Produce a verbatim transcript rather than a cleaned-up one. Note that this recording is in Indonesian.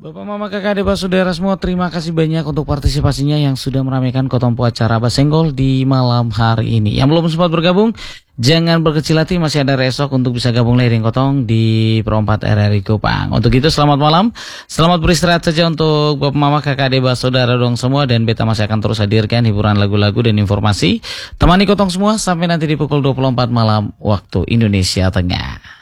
Bapak, Mama, Kakak, Adik, Saudara semua, terima kasih banyak untuk partisipasinya yang sudah meramaikan Kotompo acara Basenggol di malam hari ini. Yang belum sempat bergabung, jangan berkecil hati, masih ada esok untuk bisa gabung lagi dengan Kotong di Perempat R R I Kupang. Untuk itu selamat malam, selamat beristirahat saja untuk Bapak, Mama, Kakak, Adik, Saudara dong semua, dan Beta masih akan terus hadirkan hiburan lagu-lagu dan informasi. Temani Kotong semua sampai nanti di pukul dua puluh empat malam waktu Indonesia Tengah.